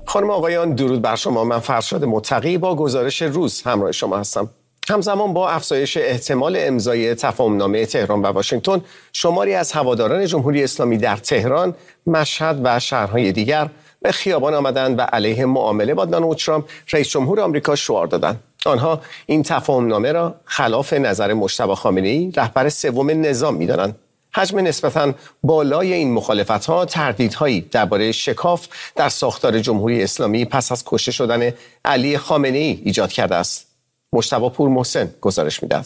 خانم آقایان، درود بر شما. من فرشاد متقی با گزارش روز همراه شما هستم. همزمان با افزایش احتمال امضای تفاهمنامه تهران و واشنگتن، شماری از هواداران جمهوری اسلامی در تهران، مشهد و شهرهای دیگر به خیابان آمدند و علیه معامله با دونالد ترامپ رئیس جمهور آمریکا شعار دادند. آنها این تفاهمنامه را خلاف نظر مجتبی خامنه‌ای، رهبر سوم نظام می‌دانند. حجم نسبتاً بالای این مخالفت‌ها تردیدهایی درباره شکاف در ساختار جمهوری اسلامی پس از کشته شدن علی خامنه‌ای ایجاد کرده است. مجتبی پورمحسن گزارش می‌دهد.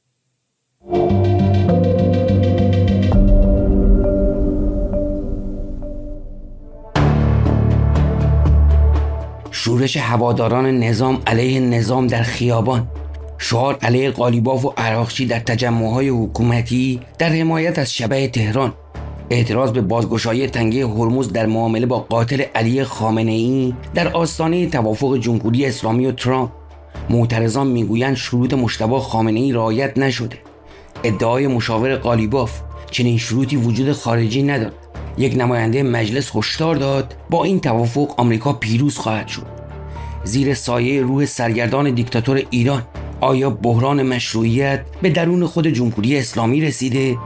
شورش هواداران نظام علیه نظام در خیابان، شعار علیه قالیباف و عراقچی در تجمع‌های حکومتی در حمایت از شبح تهران، اعتراض به بازگشایی تنگه هرمز در معامله با قاتل علی خامنه‌ای در آستانه توافق جمهوری اسلامی و ترامپ. معترضان میگویند شروط مجتبی خامنه‌ای رعایت نشده. ادعای مشاور قالیباف، چنین شروطی وجود خارجی ندارد. یک نماینده مجلس هشدار داد با این توافق آمریکا پیروز خواهد شد. زیر سایه روح سرگردان دیکتاتور ایران، آیا بحران مشروعیت به درون خود جمهوری اسلامی رسیده؟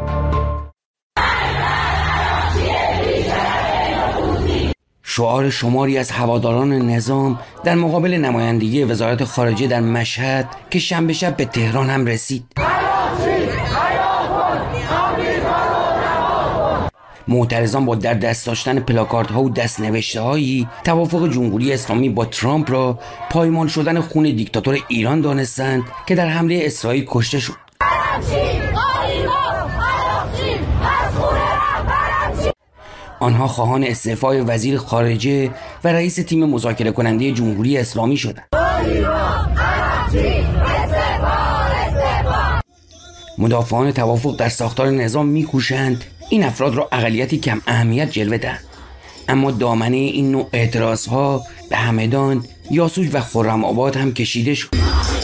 شعار شماری از هواداران نظام در مقابل نمایندگی وزارت خارجه در مشهد که شنبه شب به تهران هم رسید. معترضان با در دست داشتن پلاکاردها و دست‌نوشته‌هایی توافق جمهوری اسلامی با ترامپ را پایمال شدن خون دیکتاتور ایران دانستند که در حمله اسرائیل کشته شد. آنها خواهان استعفای وزیر خارجه و رئیس تیم مذاکره کننده جمهوری اسلامی شدند. مدافعان توافق در ساختار نظام می‌کوشند این افراد را اقلیتی کم اهمیت جلوه دهند، اما دامنه این نوع اعتراضها به همدان، یاسوج و خرم آباد هم کشیده شد.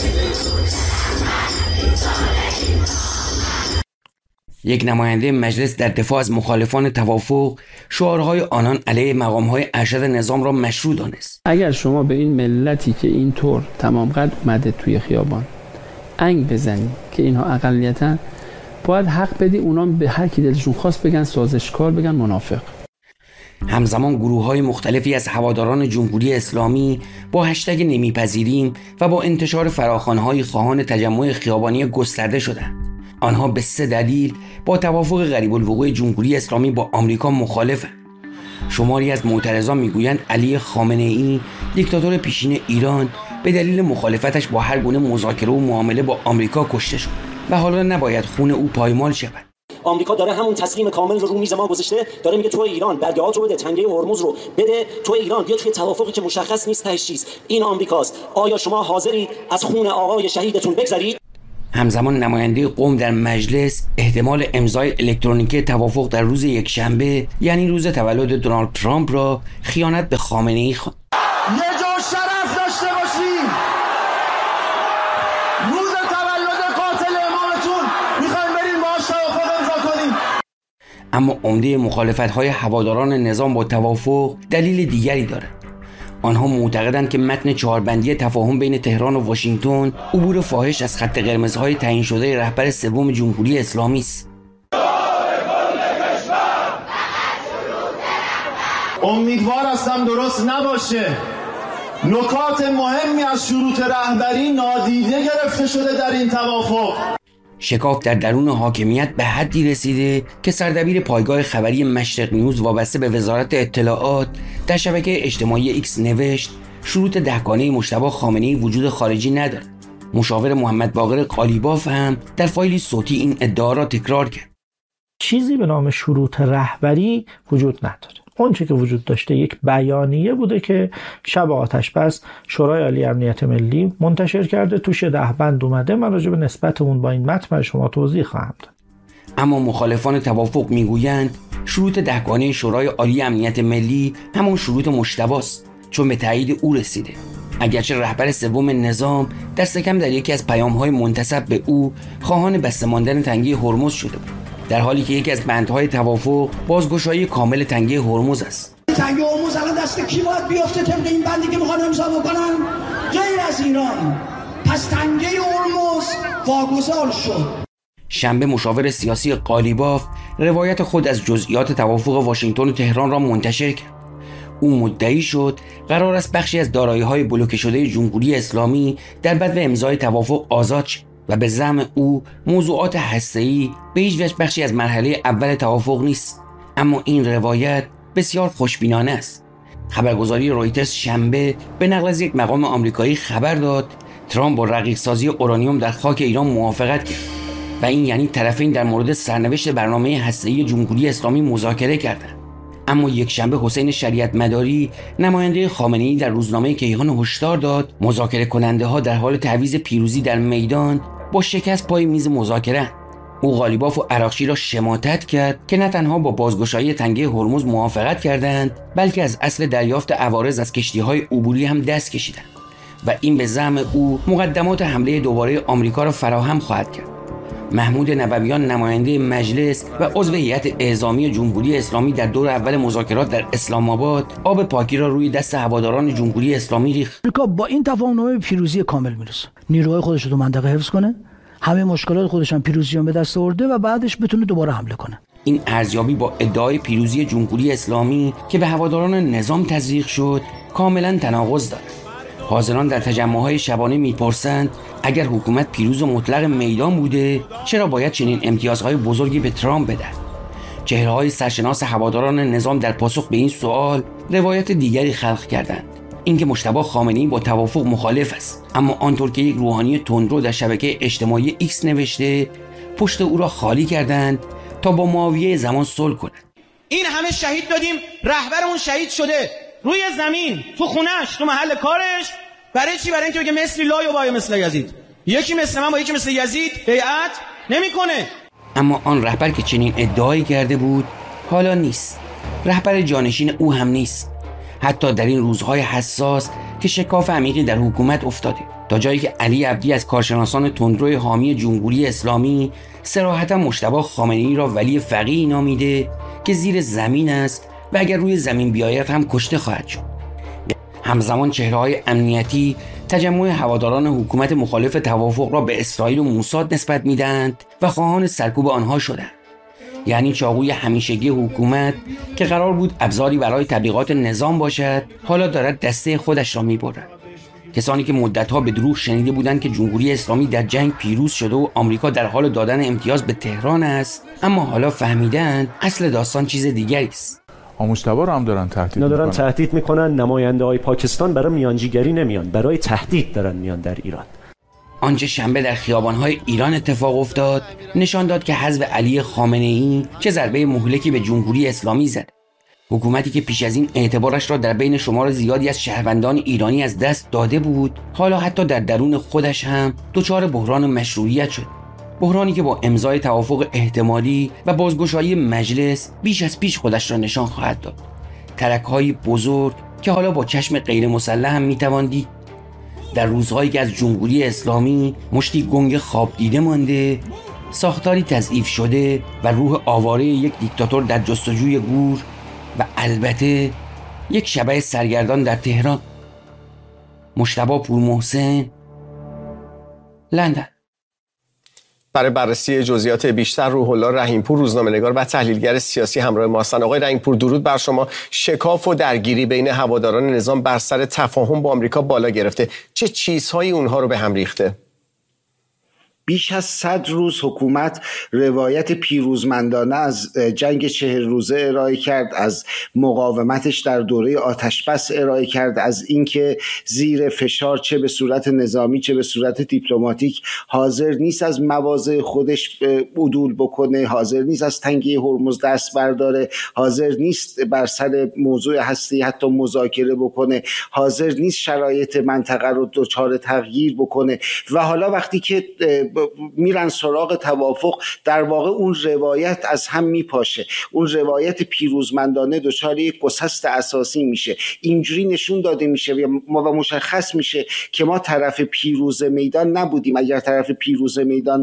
یک نماینده مجلس در دفاع از مخالفان توافق شعارهای آنان علیه مقامهای ارشد نظام را مشروع دانست. اگر شما به این ملتی که اینطور تمام قد اومده توی خیابان انگ بزنی که اینها اقلیتن، باید حق بدی اونا به هر کی دلشون خواست بگن سازشکار، بگن منافق. همزمان گروه‌های مختلفی از هواداران جمهوری اسلامی با هشتگ نمیپذیریم و با انتشار فراخوان‌های خواهان تجمع خیابانی گسترده شدند. آنها به 3 دلیل با توافق غریب الوقوع جمهوری اسلامی با آمریکا مخالفند. شماری از معترضان میگویند علی خامنه‌ای، دیکتاتور پیشین ایران، به دلیل مخالفتش با هر گونه مذاکره و معامله با آمریکا کشته شد و حالا نباید خون او پایمال شود. آمریکا داره همون تسلیم کامل رو میز ما گذاشته، داره میگه تو ایران برگهات رو بده، تنگه هرمز رو بده، تو ایران بیا توی توافقی که مشخص نیست تهش چیست. این آمریکاست. آیا شما حاضرید از خون آقای شهیدتون بگذرید؟ همزمان نماینده قم در مجلس احتمال امضای الکترونیکی توافق در روز یکشنبه، یعنی روز تولد دونالد ترامپ، را خیانت به خامنه‌ای خواند. یه جا شرف داشته باشیم. روز تولد قاتل امامتون میخوایم بریم باهاش توافق امضا کنیم. اما عمده مخالفت‌های هواداران نظام با توافق دلیل دیگری دارد. آنها معتقدند که متن 4 بندی تفاهم بین تهران و واشنگتن عبور فاحش از خط قرمزهای تعیین شده رهبر سوم جمهوری اسلامی است. امیدوار هستم درست نباشه. نکات مهمی از شروط رهبری نادیده گرفته شده در این توافق. شکاف در درون حاکمیت به حدی رسیده که سردبیر پایگاه خبری مشرق نیوز وابسته به وزارت اطلاعات در شبکه اجتماعی ایکس نوشت شروط دهگانه مجتبی خامنه‌ای وجود خارجی ندارد. مشاور محمد باقر قالیباف هم در فایلی صوتی این ادعا را تکرار کرد. چیزی به نام شروط رهبری وجود نداره. اون چه که وجود داشته یک بیانیه بوده که شب آتش‌بس شورای عالی امنیت ملی منتشر کرده، توش 10 بند اومده. من راجع به نسبت اون با این متن شما توضیح خواهم داد. اما مخالفان توافق میگویند شروط دهگانه شورای عالی امنیت ملی همون شروط مجتبی است، چون به تایید او رسیده. اگرچه رهبر سوم نظام دست کم در یکی از پیام‌های منتسب به او خواهان بسته ماندن تنگه هرمز شده بود، در حالی که یکی از بندهای توافق بازگشایی کامل تنگه هرمز است. تنگ هرمز الان دست کی باید بیفته طبق این بندی که میخوان امضا بکنن؟ غیر از ایران. پس تنگه هرمز واگذار شد. شنبه مشاور سیاسی قالیباف روایت خود از جزئیات توافق واشنگتن و تهران را منتشر کرد. او مدعی شد قرار است بخشی از دارایی‌های بلوکه شده جمهوری اسلامی در بدو امضای توافق آزاد شد و به زعم او موضوعات هسته‌ای به هیچ وجه بخشی از مرحله اول توافق نیست. اما این روایت بسیار خوشبینانه است. خبرگزاری رویترز شنبه به نقل از یک مقام آمریکایی خبر داد ترامپ با رقیق‌سازی اورانیوم در خاک ایران موافقت کرد و این یعنی طرفین در مورد سرنوشت برنامه هسته‌ای جمهوری اسلامی مذاکره کردند. اما یک شنبه حسین شریعت مداری نماینده خامنه‌ای در روزنامه کیهان هشدار داد مذاکره کننده ها در حال تعویض پیروزی در میدان با شکست پای میز مذاکره. او قالیباف و عراقچی را شماتت کرد که نه تنها با بازگشایی تنگه هرمز موافقت کردند بلکه از اصل دریافت عوارض از کشتی‌های عبوری هم دست کشیدند و این به زعم او مقدمات حمله دوباره آمریکا را فراهم خواهد کرد. محمود نبویان نماینده مجلس و عضو هیئت اعزامی جمهوری اسلامی در دور اول مذاکرات در اسلام آباد آب پاکی را روی دست هواداران جمهوری اسلامی ریخت. آمریکا با این تفاهم‌نامه به پیروزی کامل میرسه. نیروهای خودش رو تو منطقه حفظ کنه، همه مشکلات خودش هم پیروزی به دست آورده و بعدش بتونه دوباره حمله کنه. این ارزیابی با ادعای پیروزی جمهوری اسلامی که به هواداران نظام تزریق شد کاملا تناقض دارد. حاضران در تجمع‌های شبانه می‌پرسند اگر حکومت پیروز مطلق میدان بوده چرا باید چنین امتیازهای بزرگی به ترامپ بده؟ چهره‌های سرشناس هواداران نظام در پاسخ به این سوال روایت دیگری خلق کردند، اینکه مجتبی خامنه‌ای با توافق مخالف است، اما آنطور که یک روحانی تندرو در شبکه اجتماعی ایکس نوشته پشت او را خالی کردند تا با معاویه زمان صلح کنند. این همه شهید دادیم، رهبرمون شهید شده روی زمین تو خونه‌اش تو محل کارش. برای چی؟ برای اینکه بگه مثلی لا یا مثل یزید، یکی مثل من با یکی مثل یزید بیعت نمیکنه. اما آن رهبر که چنین ادعایی کرده بود حالا نیست، رهبر جانشین او هم نیست، حتی در این روزهای حساس که شکاف عمیقی در حکومت افتاده، تا جایی که علی عبدی از کارشناسان تندرو حامی جمهوری اسلامی صراحتا مجتبی خامنه‌ای را ولی فقیه نامیده که زیر زمین است و اگر روی زمین بیاید هم کشته خواهد شد. همزمان چهره‌های امنیتی تجمع هواداران حکومت مخالف توافق را به اسرائیل و موساد نسبت میدهند و خواهان سرکوب آنها شدند. یعنی چاقوی همیشگی حکومت که قرار بود ابزاری برای تبلیغات نظام باشد حالا دارد دسته خودش را میبرد. کسانی که مدتها به دروغ شنیده بودند که جمهوری اسلامی در جنگ پیروز شده و آمریکا در حال دادن امتیاز به تهران است، اما حالا فهمیدند اصل داستان چیز دیگری است. مجتبی رو هم دارن تهدید میکنن. نماینده‌های پاکستان برای میانجیگری نمیان، برای تهدید دارن میان در ایران. آنچه شنبه در خیابان‌های ایران اتفاق افتاد نشان داد که حزب علی خامنه‌ای چه ضربه مهلکی به جمهوری اسلامی زد. حکومتی که پیش از این اعتبارش را در بین شمار زیادی از شهروندان ایرانی از دست داده بود، حالا حتی در درون خودش هم دچار بحران مشروعیت شد. بحرانی که با امضای توافق احتمالی و بازگشایی مجلس بیش از پیش خودش را نشان خواهد داد. ترک‌های بزرگ که حالا با چشم غیر مسلح هم می‌توان دید. در روزهایی که از جمهوری اسلامی مشتی گنگ خواب دیده مانده، ساختاری تضعیف شده و روح آواره یک دیکتاتور در جستجوی گور و البته یک شبح سرگردان در تهران. مجتبی پورمحسن، لندن. برای بررسی جزئیات بیشتر روح الله رحیمپور روزنامه‌نگار و تحلیلگر سیاسی همراه ما هستند. آقای رحیمپور درود بر شما. شکاف و درگیری بین هواداران نظام بر سر تفاهم با آمریکا بالا گرفته. چه چیزهایی اونها رو به هم ریخته؟ بیش از 100 روز حکومت روایت پیروزمندانه از جنگ 40 روزه ارائه کرد، از مقاومتش در دوره آتشبس ارائه کرد، از اینکه زیر فشار چه به صورت نظامی چه به صورت دیپلماتیک حاضر نیست از مواضع خودش عدول بکنه، حاضر نیست از تنگه هرمز دست برداره، حاضر نیست بر سر موضوع هستی حتی مذاکره بکنه، حاضر نیست شرایط منطقه رو دچار تغییر بکنه. و حالا وقتی که میرن سراغ توافق، در واقع اون روایت از هم میپاشه، اون روایت پیروزمندانه دچار یک گسست اساسی میشه. اینجوری نشون داده میشه و مشخص میشه که ما طرف پیروز میدان نبودیم. اگر طرف پیروز میدان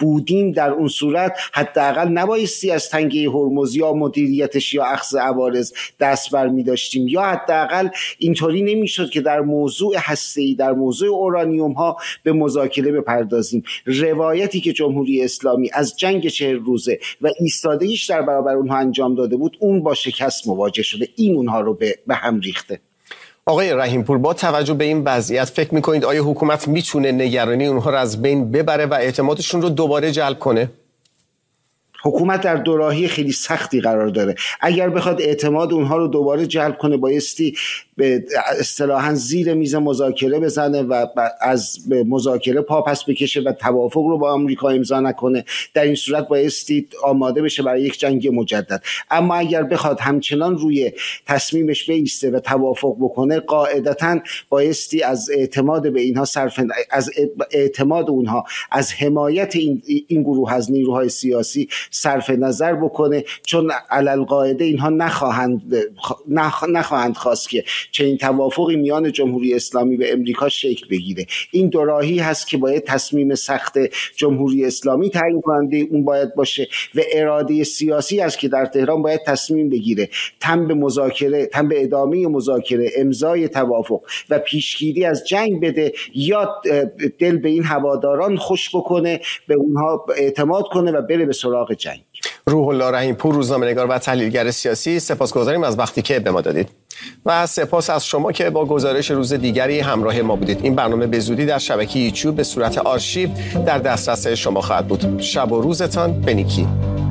بودیم در اون صورت حداقل نبایستی از تنگه هرمز یا مدیریتش یا اخذ عوارض دست برمی داشتیم، یا حداقل اینطوری نمیشد که در موضوع هسته‌ای، در موضوع اورانیوم ها به مذاکره بپردازیم. روایتی که جمهوری اسلامی از جنگ 40 روزه و ایستادگیش در برابر اونها انجام داده بود، اون با شکست مواجه شده. این اونها رو به هم ریخته. آقای رحیم‌پور، با توجه به این وضعیت فکر می‌کنید آیا حکومت میتونه نگرانی اونها رو از بین ببره و اعتمادشون رو دوباره جلب کنه؟ حکومت در دوراهی خیلی سختی قرار داره. اگر بخواد اعتماد اونها رو دوباره جلب کنه، بایستی به اصطلاحاً زیر میز مذاکره بزنه و از مذاکره پا پس بکشه و توافق رو با آمریکا امضا نکنه. در این صورت بایستی آماده بشه برای یک جنگ مجدد. اما اگر بخواد همچنان روی تصمیمش بایسته و توافق بکنه، قاعدتاً بایستی از اعتماد به اینها از اعتماد اونها، از حمایت این گروه از نیروهای سیاسی صرف نظر بکنه، چون علالقاعده اینها نخواهند خواست که چنین توافقی میان جمهوری اسلامی و امریکا شکل بگیره. این دوراهی هست که باید تصمیم سخت جمهوری اسلامی تعیین کننده اون باید باشه و اراده سیاسی است که در تهران باید تصمیم بگیره تن به مذاکره، تن به ادامه مذاکره، امضای توافق و پیشگیری از جنگ بده، یا دل به این هواداران خوش بکنه، به اونها اعتماد کنه و بره به سراغ جنگ. روح الله رحیم‌پور، روزنامه‌نگار و تحلیلگر سیاسی، سپاسگزاریم از وقتی که به ما دادید و سپاس از شما که با گزارش روز دیگری همراه ما بودید. این برنامه به زودی در شبکه یوتیوب به صورت آرشیو در دسترس شما خواهد بود. شب و روزتان به نیکی.